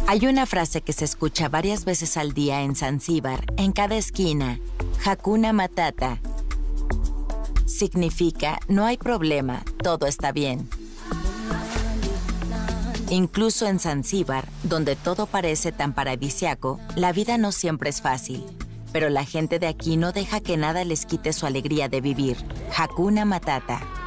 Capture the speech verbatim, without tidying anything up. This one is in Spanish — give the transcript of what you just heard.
Hay una frase que se escucha varias veces al día en Zanzíbar, en cada esquina: Hakuna Matata. Significa, no hay problema, todo está bien. Incluso en Zanzíbar, donde todo parece tan paradisiaco, la vida no siempre es fácil. Pero la gente de aquí no deja que nada les quite su alegría de vivir. Hakuna Matata.